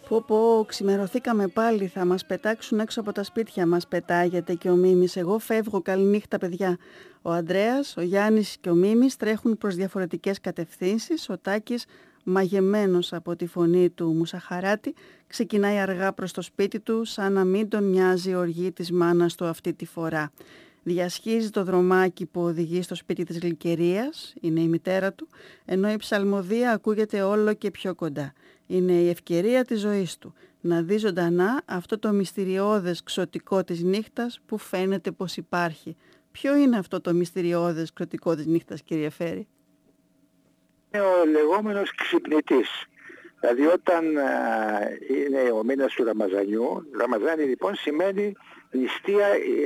Πω, ξημερωθήκαμε πάλι, θα μας πετάξουν έξω από τα σπίτια μας, πετάγεται και ο Μίμης. Εγώ φεύγω, καληνύχτα παιδιά. Ο Ανδρέας, ο Γιάννης και ο Μίμης τρέχουν προς διαφορετικές κατευθύνσεις. Ο Τάκης, μαγεμένος από τη φωνή του Μουσαχαράτη, ξεκινάει αργά προς το σπίτι του, σαν να μην τον νοιάζει η οργή της μάνας του αυτή τη φορά. Διασχίζει το δρομάκι που οδηγεί στο σπίτι της Γλυκερίας, είναι η μητέρα του, ενώ η ψαλμοδία ακούγεται όλο και πιο κοντά. Είναι η ευκαιρία της ζωής του, να δει ζωντανά αυτό το μυστηριώδες ξωτικό της νύχτας που φαίνεται πως υπάρχει. Ποιο είναι αυτό το μυστηριώδες ξωτικό της νύχτας, κύριε Φέρη? Είναι ο λεγόμενος ξυπνητής. Δηλαδή όταν είναι ο μήνας του Ραμαζανιού, Ραμαζάνι λοιπόν σημαίνει νηστεία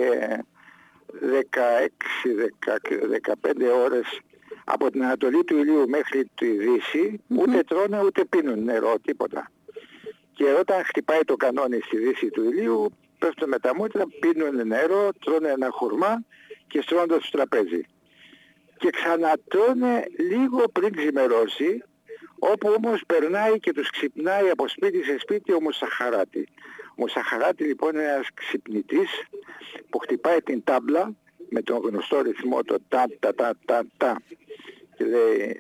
16-15 ώρες από την Ανατολή του ηλίου μέχρι τη Δύση, ούτε τρώνε ούτε πίνουν νερό, τίποτα. Και όταν χτυπάει το κανόνι στη Δύση του ηλίου, πέφτουν με τα μούτρα, πίνουν νερό, τρώνε ένα χουρμά και στρώνονται στο τραπέζι. Και ξανατρώνε λίγο πριν ξημερώσει, όπου όμως περνάει και τους ξυπνάει από σπίτι σε σπίτι ο Μουσαχαράτη. Ο Μουσαχαράτη λοιπόν είναι ένας ξυπνητής που χτυπάει την τάμπλα με τον γνωστό ρυθμό το τα τα τα τα τα και λέει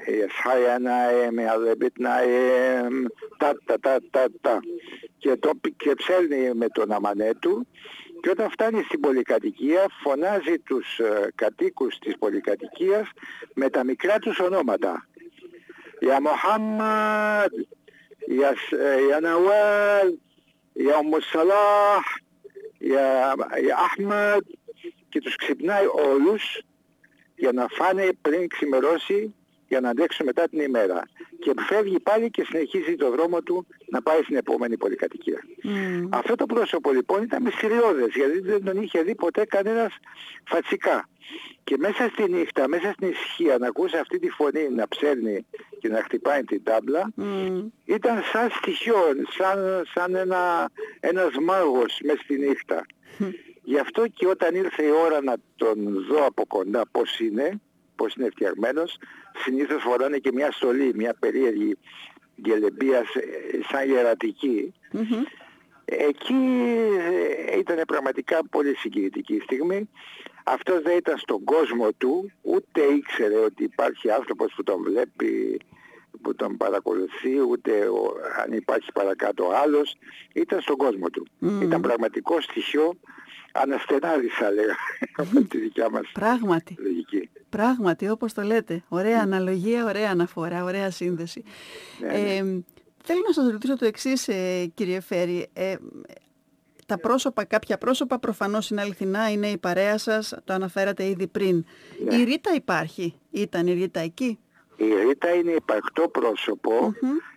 τα τα τα τα τα και ψέλνει με τον αμανέ του, και όταν φτάνει στην πολυκατοικία φωνάζει τους κατοίκους της πολυκατοικίας με τα μικρά τους ονόματα. Για Μοχάμμαντ, για Ναουάλ, για Ομοσσαλάχ, για Αχμαντ, και τους ξυπνάει όλους για να φάνε πριν ξημερώσει, για να αντέξουν μετά την ημέρα. Και φεύγει πάλι και συνεχίζει το δρόμο του να πάει στην επόμενη πολυκατοικία. Αυτό το πρόσωπο λοιπόν ήταν μυστηριώδες, γιατί δεν τον είχε δει ποτέ κανένας φατσικά. Και μέσα στη νύχτα, μέσα στην ησυχία, να ακούσει αυτή τη φωνή να ψέλνει και να χτυπάει την τάμπλα, ήταν σαν στοιχείο, σαν ένας μάγος μέσα στη νύχτα. Γι' αυτό και όταν ήρθε η ώρα να τον δω από κοντά πώς είναι φτιαγμένος, συνήθως φοράνε και μια στολή, μια περίεργη γελεμπία σαν γερατική. Εκεί ήταν πραγματικά πολύ συγκινητική στιγμή. Αυτός δεν ήταν στον κόσμο του, ούτε ήξερε ότι υπάρχει άνθρωπος που τον βλέπει, που τον παρακολουθεί, ούτε αν υπάρχει παρακάτω άλλος. Ήταν στον κόσμο του. Ήταν πραγματικό στοιχείο, αναστενάρισα λέγα από τη δικιά μας λογική. Πράγματι, όπως το λέτε. Ωραία αναλογία, ωραία αναφορά, ωραία σύνδεση. Θέλω να σας ρωτήσω το εξής, κύριε Φέρη. Κάποια πρόσωπα προφανώς είναι αληθινά, είναι η παρέα σας, το αναφέρατε ήδη πριν. Η Ρίτα υπάρχει, ήταν η Ρίτα εκεί? Η Ρίτα είναι υπαρκτό πρόσωπο,